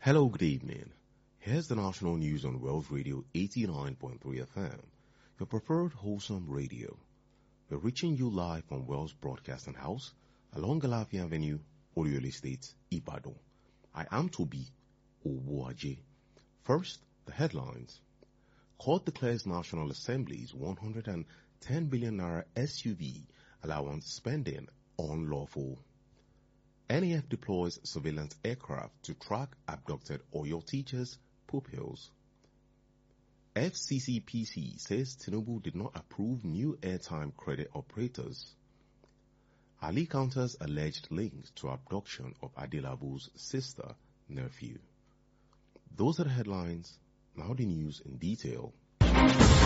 Hello, good evening. Here's the national news on Wells Radio 89.3 FM, your preferred wholesome radio. We're reaching you live from Wells Broadcasting House along Galafia Avenue, Oriole Estate, Ibadan. I am Toby Obuaje. First, the headlines. Court declares National Assembly's 110 billion naira SUV allowance spending unlawful. NAF deploys surveillance aircraft to track abducted Oyo teachers' pupils. FCCPC says Tinubu did not approve new airtime credit operators. Ali counters alleged links to abduction of Adilabu's sister, nephew. Those are the headlines. Now the news in detail.